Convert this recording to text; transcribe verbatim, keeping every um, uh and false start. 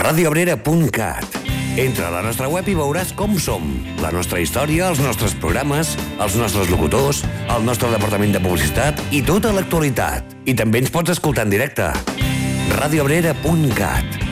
radioabrera punt cat. Entra a la nostra web i veuràs com som. La nostra història, els nostres programes, els nostres locutors, el nostre departament de publicitat i tota l'actualitat. I també ens pots escoltar en directe. radioabrera punt cat.